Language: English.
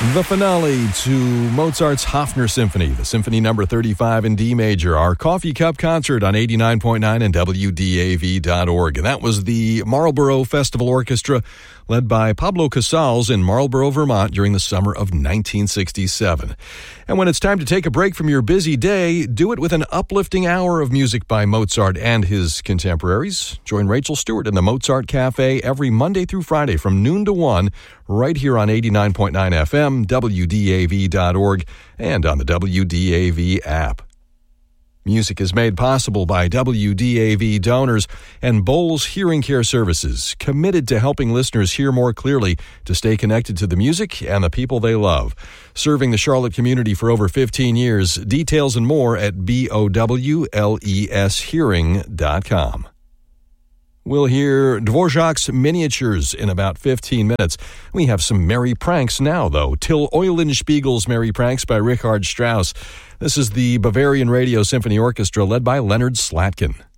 The finale to Mozart's Hofner Symphony, the Symphony Number 35 in D major, our Coffee Cup concert on 89.9 and WDAV.org. And that was the Marlborough Festival Orchestra, led by Pablo Casals in Marlborough, Vermont during the summer of 1967. And when it's time to take a break from your busy day, do it with an uplifting hour of music by Mozart and his contemporaries. Join Rachel Stewart in the Mozart Cafe every Monday through Friday from noon to 1, right here on 89.9 FM, WDAV.org, and on the WDAV app. Music is made possible by WDAV donors and Bowles Hearing Care Services, committed to helping listeners hear more clearly to stay connected to the music and the people they love. Serving the Charlotte community for over 15 years. Details and more at BOWLEShearing.com. We'll hear Dvorak's Miniatures in about 15 minutes. We have some merry pranks now, though. Till Eulenspiegel's Merry Pranks by Richard Strauss. This is the Bavarian Radio Symphony Orchestra led by Leonard Slatkin.